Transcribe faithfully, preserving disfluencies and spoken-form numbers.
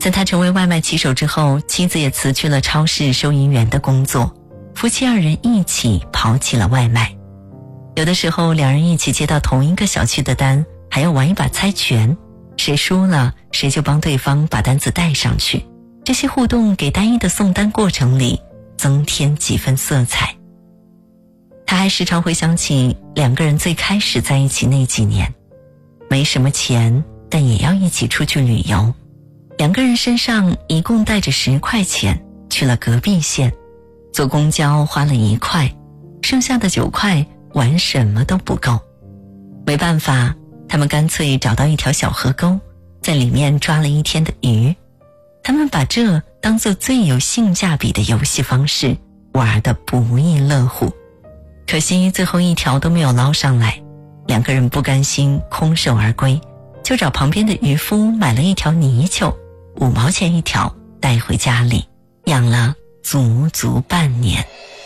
在他成为外卖骑手之后，妻子也辞去了超市收银员的工作，夫妻二人一起跑起了外卖。有的时候两人一起接到同一个小区的单，还要玩一把猜拳，谁输了谁就帮对方把单子带上去。这些互动给单一的送单过程里增添几分色彩。他还时常会想起两个人最开始在一起那几年，没什么钱，但也要一起出去旅游。两个人身上一共带着十块钱，去了隔壁县，坐公交花了一块，剩下的九块玩什么都不够。没办法，他们干脆找到一条小河沟，在里面抓了一天的鱼。他们把这当作最有性价比的游戏方式，玩得不亦乐乎。可惜最后一条都没有捞上来，两个人不甘心空手而归，就找旁边的渔夫买了一条泥鳅，五毛钱一条，带回家里养了足足半年。